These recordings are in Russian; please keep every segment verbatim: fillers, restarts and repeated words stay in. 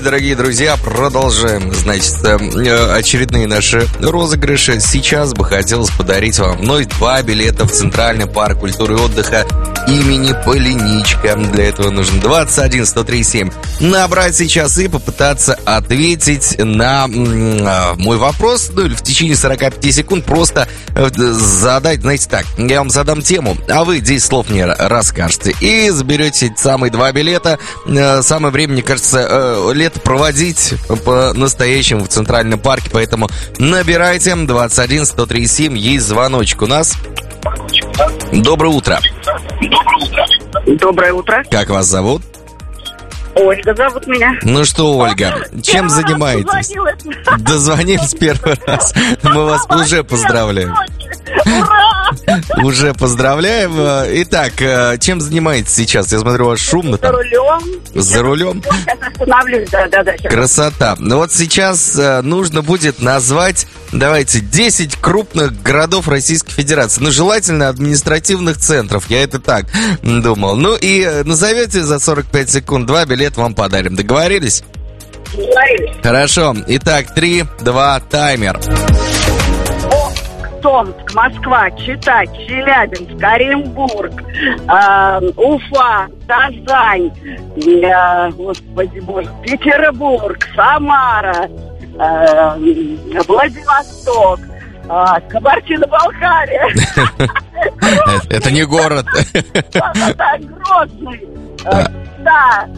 дорогие друзья, продолжаем, значит, очередные наши розыгрыши. Сейчас бы хотелось подарить вам вновь два билета в Центральный парк культуры и отдыха имени Полиничка. Для этого нужно двадцать один сто три семь набрать сейчас и попытаться ответить на мой вопрос. Ну или в течение сорок пять секунд просто задать, знаете так, я вам задам тему, а вы десять слов мне расскажете. И заберете эти самые два билета. Самое время, мне кажется, лето проводить по-настоящему в Центральном парке. Поэтому набирайте двадцать один сто три семь. Есть звоночек у нас. Доброе утро. Доброе утро. Как вас зовут? Ольга зовут меня. Ну что, Ольга, чем занимаетесь? Дозвонились первый раз. Мы вас уже поздравляем. Ура! Уже поздравляем. Итак, чем занимаетесь сейчас? Я смотрю, у вас шумно там. За рулем. За рулем? Сейчас остановлюсь, да, да, да. Красота. Ну вот сейчас нужно будет назвать, давайте, десять крупных городов Российской Федерации. Ну, желательно административных центров. Я это так думал. Ну и назовете за сорок пять секунд два билета, вам подарим. Договорились? Договорились. Хорошо. Итак, три, два, таймер. Томск, Москва, Чита, Челябинск, Оренбург, э, Уфа, Казань, э, господи боже, Петербург, Самара, э, Владивосток, э, Кабардино-Балкария. Это не город. Да, Грозный, да.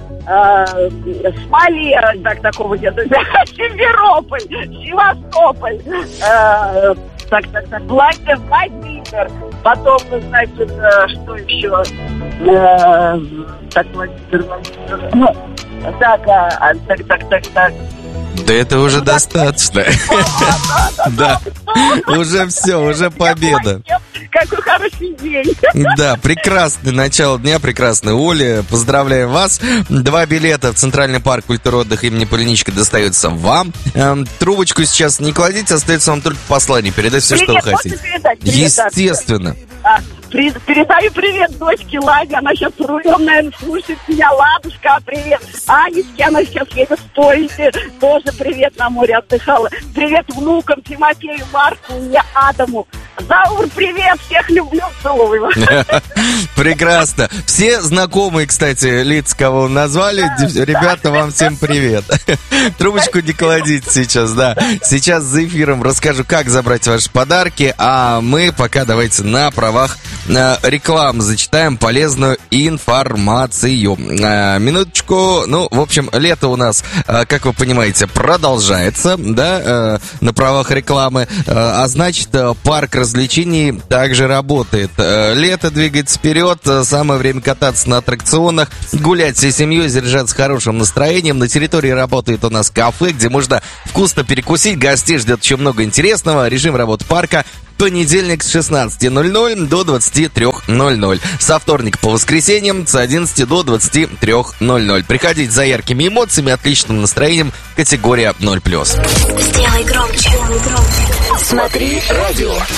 Смоле, так, такого где-то, Симферополь, Севастополь, э, так, так, так, Владимир, Владимир, потом, значит, что еще, э, так, Владимир, Владимир, ну, так, а, так, так, так, так. Да это уже достаточно. Да, уже все, уже победа. Какой хороший день. Да, прекрасное начало дня, прекрасная Оля. Поздравляем вас. Два билета в Центральный парк культуры и отдыха имени Полиничка достаются вам. Эм, трубочку сейчас не кладите, остается вам только послание. Передать все, что вы хотите. Естественно. Передаю привет дочке Ладе, она сейчас за рулем, наверное, слушает меня. Ладушка, привет. Анечке, она сейчас едет в поезде, тоже привет, на море отдыхала. Привет внукам Тимофею, Марку и Адаму. Заур, привет, всех люблю, целую. Прекрасно. Все знакомые, кстати, лица, кого назвали, ребята, вам всем привет. Трубочку не кладите сейчас, да. Сейчас за эфиром расскажу, как забрать ваши подарки, а мы пока давайте на правах рекламы зачитаем полезную информацию. Минуточку. Ну, в общем, лето у нас, как вы понимаете, продолжается, да, на правах рекламы. А значит, парк развлечений также работает. Лето двигается вперед, самое время кататься на аттракционах, гулять всей семьей, заряжаться хорошим настроением. На территории работает у нас кафе, где можно вкусно перекусить. Гостей ждет еще много интересного. Режим работы парка понедельник с шестнадцати ноль-ноль до двадцати трёх ноль-ноль. Со вторника по воскресеньям с одиннадцати до двадцати трёх ноль-ноль. Приходите за яркими эмоциями, отличным настроением, категория ноль плюс. Сделай громче. Сделай громче. Смотри радио.